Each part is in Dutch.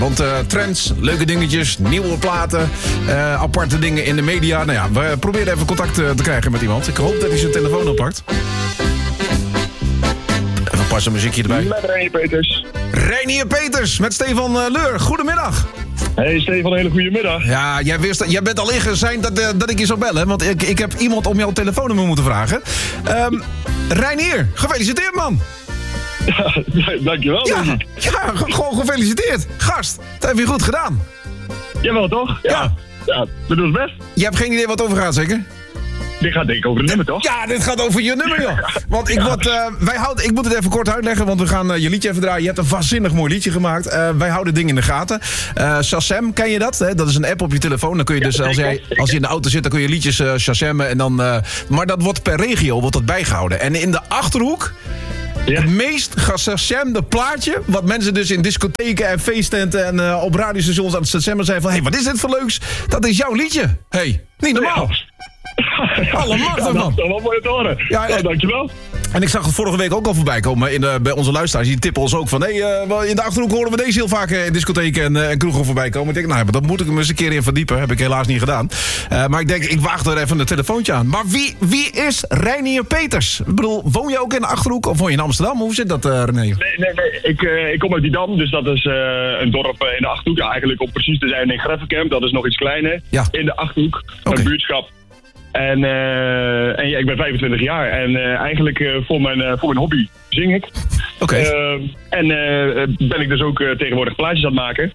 Want trends, leuke dingetjes, nieuwe platen, aparte dingen in de media. Nou ja, we proberen even contact te krijgen met iemand. Ik hoop dat hij zijn telefoon oppakt. Even pas een muziekje erbij. Met Reinier Peters. Reinier Peters met Stefan Leur. Goedemiddag. Hey Stefan, een hele goede middag. Ja, jij bent al ingezeind dat ik je zou bellen. Want ik heb iemand om jouw telefoonnummer moeten vragen. Reinier, gefeliciteerd man. Ja, dankjewel. Ja, gewoon gefeliciteerd. Gast, dat heb je goed gedaan. Jawel toch? Ja, we doen het best. Je hebt geen idee wat het over gaat, zeker? Dit gaat denk ik over het nummer, toch? Ja, dit gaat over je nummer, joh. Want ik moet het even kort uitleggen, want we gaan je liedje even draaien. Je hebt een waanzinnig mooi liedje gemaakt. Wij houden dingen in de gaten. Shazam, ken je dat? Hè? Dat is een app op je telefoon. Dan kun je dus, als je in de auto zit, dan kun je liedjes Shazammen. En dan, maar dat wordt per regio bijgehouden. En in de Achterhoek... Ja. Het meest geshazamde plaatje, wat mensen dus in discotheken en feesttenten en op radiostations aan het shazammen zijn van... Hé, wat is dit voor leuks? Dat is jouw liedje. Hé, niet normaal. Alle machten, man. Dat is wel mooi te horen. Ja, dankjewel. En ik zag het vorige week ook al voorbij komen bij onze luisteraars. Die tippen ons ook van... in de Achterhoek horen we deze heel vaak in discotheken en kroegen voorbij komen. Ik denk, nou, dat moet ik me eens een keer in verdiepen. Heb ik helaas niet gedaan. Maar ik denk, ik waag er even een telefoontje aan. Maar wie is Reinier Peters? Ik bedoel, woon je ook in de Achterhoek of woon je in Amsterdam? Hoe zit dat, René? Nee. Ik kom uit Didam, dus dat is een dorp in de Achterhoek. Ja, eigenlijk om precies te zijn in Greffenkamp. Dat is nog iets kleiner. Ja. In de Achterhoek. Okay. Een buurtschap. En ja, ik ben 25 jaar en eigenlijk voor mijn hobby zing ik. Oké. En ben ik dus ook tegenwoordig plaatjes aan het maken.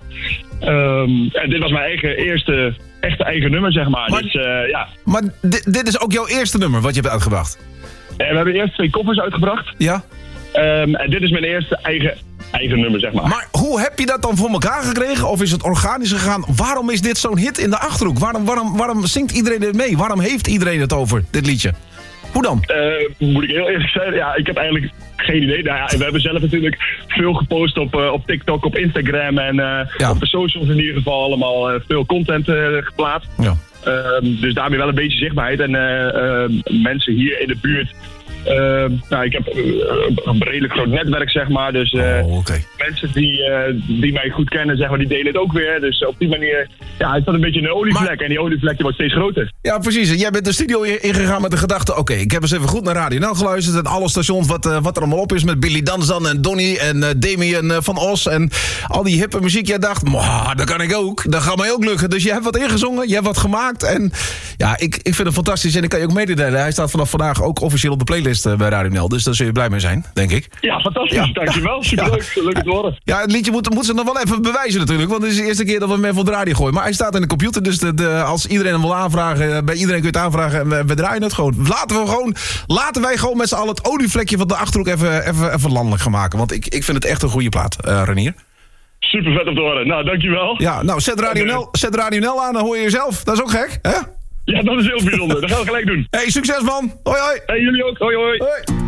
En dit was mijn echte eigen nummer, zeg maar. Maar, dus, ja. Maar dit is ook jouw eerste nummer wat je hebt uitgebracht? We hebben eerst 2 covers uitgebracht. Ja. En dit is mijn eerste eigen nummer, zeg maar. Maar hoe heb je dat dan voor elkaar gekregen? Of is het organisch gegaan? Waarom is dit zo'n hit in de Achterhoek? Waarom zingt iedereen dit mee? Waarom heeft iedereen het over, dit liedje? Hoe dan? Moet ik heel eerlijk zijn? Ja, ik heb eigenlijk geen idee. Nou ja, we hebben zelf natuurlijk veel gepost op TikTok, op Instagram en op de socials in ieder geval allemaal veel content geplaatst. Ja. Dus daarmee wel een beetje zichtbaarheid. En mensen hier in de buurt... nou, ik heb een redelijk groot netwerk, zeg maar. Dus mensen die mij goed kennen, zeg maar, die delen het ook weer. Dus op die manier, ja, het staat een beetje een olievlek. En die olievlek die wordt steeds groter. Ja, precies. En jij bent de studio ingegaan met de gedachte... Oké, ik heb eens even goed naar Radio NL geluisterd. En alle stations wat er allemaal op is met Billy Danzan en Donny en Damien van Os. En al die hippe muziek. Jij dacht, dat kan ik ook. Dat gaat mij ook lukken. Dus je hebt wat ingezongen, je hebt wat gemaakt. En ja, ik vind het fantastisch. En ik kan je ook mededelen. Hij staat vanaf vandaag ook officieel op de playlist bij Radio NL. Dus daar zul je blij mee zijn, denk ik. Ja, fantastisch. Ja. Dankjewel. Superleuk. Ja. Leuk te horen. Ja, het liedje moet ze nog wel even bewijzen natuurlijk. Want het is de eerste keer dat we hem even op de radio gooien. Maar hij staat in de computer. Dus als iedereen hem wil aanvragen... bij iedereen kun je het aanvragen. En we draaien het gewoon. Laten wij gewoon met z'n allen het olievlekje van de Achterhoek even landelijk gaan maken. Want ik vind het echt een goede plaat, Reinier. Super vet om te horen. Nou, dankjewel. Ja, nou, zet Radio NL aan. Dan hoor je jezelf. Dat is ook gek, hè? Ja, dat is heel bijzonder. Dat gaan we gelijk doen. Hey, succes man. Hoi hoi. Hey, jullie ook. Hoi hoi. Hoi.